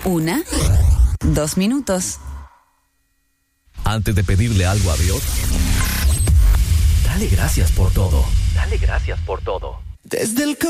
1, 2 minutos. Antes de pedirle algo a Dios, dale gracias por todo. Dale gracias por todo. Desde el